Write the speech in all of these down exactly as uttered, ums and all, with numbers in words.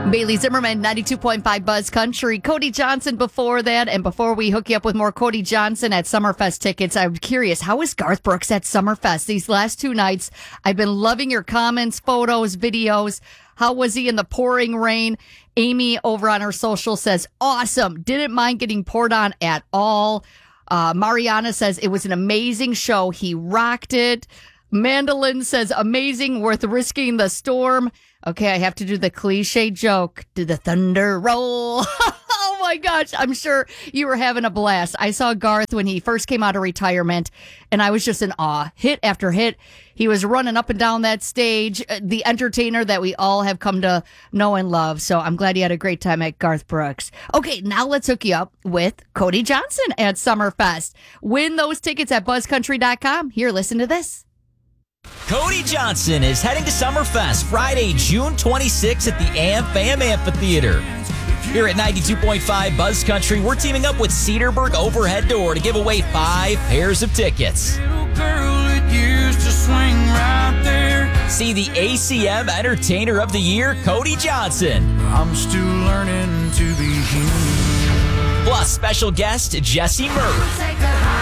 Bailey Zimmerman, ninety-two point five Buzz Country. Cody Johnson before that. And before we hook you up with more Cody Johnson at Summerfest tickets, I'm curious, how is Garth Brooks at Summerfest these last two nights? I've been loving your comments, photos, videos. How was he in the pouring rain? Amy over on her social says, awesome. Didn't mind getting poured on at all. Uh, Mariana says, it was an amazing show. He rocked it. Mandolin says, amazing, worth risking the storm. Okay, I have to do the cliche joke. Did the thunder roll? Oh my gosh, I'm sure you were having a blast. I saw Garth when he first came out of retirement, and I was just in awe. Hit after hit. He was running up and down that stage, the entertainer that we all have come to know and love. So I'm glad you had a great time at Garth Brooks. Okay, now let's hook you up with Cody Johnson at Summerfest. Win those tickets at buzz country dot com. Here, listen to this. Cody Johnson is heading to Summerfest Friday, June twenty-sixth at the AmFam Amphitheater. Here at ninety-two point five Buzz Country, we're teaming up with Cedarburg Overhead Door to give away five pairs of tickets. See the A C M Entertainer of the Year, Cody Johnson. I'm still learning to be human. Plus, special guest Jesse Murray.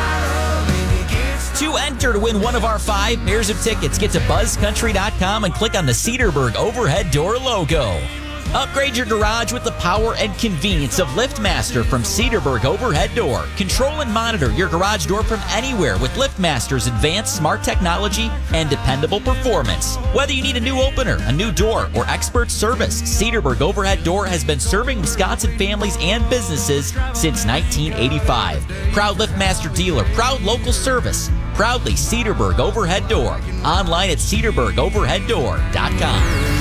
To enter to win one of our five pairs of tickets, get to buzz country dot com and click on the Cedarburg Overhead Door logo. Upgrade your garage with the power and convenience of LiftMaster from Cedarburg Overhead Door. Control and monitor your garage door from anywhere with LiftMaster's advanced smart technology and dependable performance. Whether you need a new opener, a new door, or expert service, Cedarburg Overhead Door has been serving Wisconsin families and businesses since nineteen eighty-five. Proud LiftMaster dealer, proud local service. Proudly Cedarburg Overhead Door. Online at cedarburg overhead door dot com.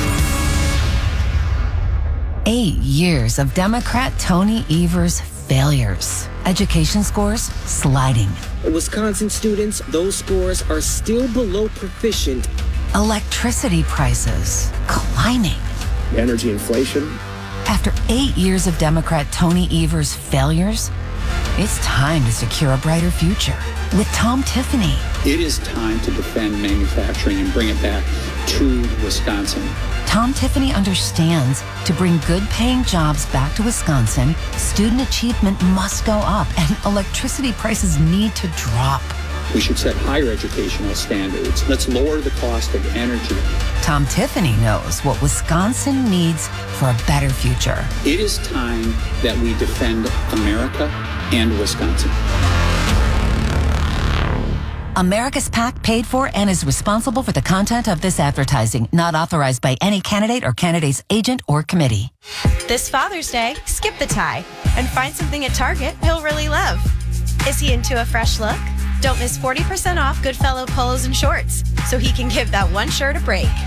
Eight years of Democrat Tony Evers' failures. Education scores sliding. Wisconsin students, those scores are still below proficient. Electricity prices climbing. Energy inflation. After eight years of Democrat Tony Evers' failures, it's time to secure a brighter future with Tom Tiffany. It is time to defend manufacturing and bring it back to Wisconsin. Tom Tiffany understands to bring good-paying jobs back to Wisconsin, student achievement must go up and electricity prices need to drop. We should set higher educational standards. Let's lower the cost of energy. Tom Tiffany knows what Wisconsin needs for a better future. It is time that we defend America and Wisconsin. America's PAC paid for and is responsible for the content of this advertising, not authorized by any candidate or candidate's agent or committee. This Father's Day, skip the tie and find something at Target he'll really love. Is he into a fresh look? Don't miss forty percent off Goodfellow polos and shorts so he can give that one shirt a break.